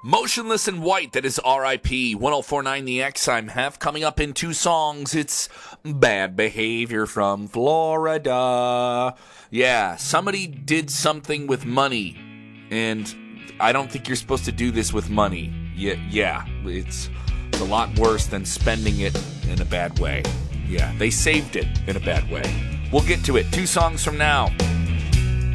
Motionless in White, that is R.I.P. 1049 The X. I'm half coming up in 2 songs. It's Bad Behavior from Florida. Yeah, somebody did something with money, and I don't think you're supposed to do this with money. Yeah, it's a lot worse than spending it in a bad way. Yeah, they saved it in a bad way. We'll get to it 2 songs from now.